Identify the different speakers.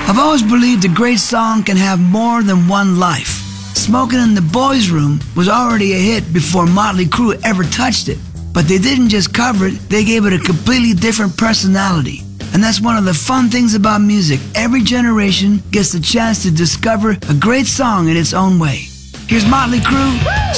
Speaker 1: I've always believed a great song can have more than one life. Smoking in the Boys' Room was already a hit before Motley Crue ever touched it. But they didn't just cover it, they gave it a completely different personality. And that's one of the fun things about music. Every generation gets the chance to discover a great song in its own way. Here's Motley Crue,